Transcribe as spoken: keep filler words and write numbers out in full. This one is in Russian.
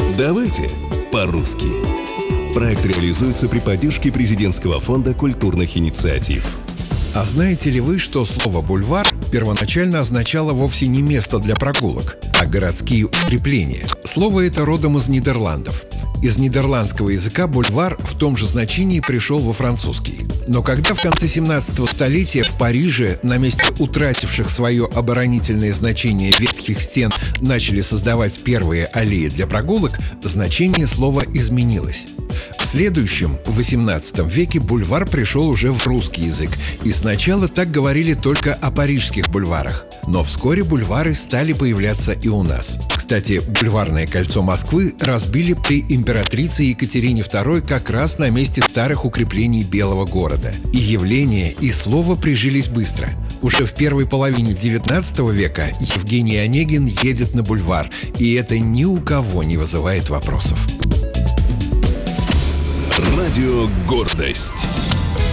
Давайте по-русски. Проект реализуется при поддержке Президентского фонда культурных инициатив. А знаете ли вы, что слово «бульвар» первоначально означало вовсе не место для прогулок, а городские укрепления? Слово это родом из Нидерландов. Из нидерландского языка бульвар в том же значении пришел во французский. Но когда в конце семнадцатого столетия в Париже на месте утративших свое оборонительное значение ветхих стен начали создавать первые аллеи для прогулок, значение слова изменилось. В следующем, в восемнадцатом веке, бульвар пришел уже в русский язык, и сначала так говорили только о парижских бульварах. Но вскоре бульвары стали появляться и у нас. Кстати, бульварное кольцо Москвы разбили при императрице Екатерине второй как раз на месте старых укреплений Белого города. И явление, и слово прижились быстро. Уже в первой половине девятнадцатого века Евгений Онегин едет на бульвар, и это ни у кого не вызывает вопросов. Радио «Гордость».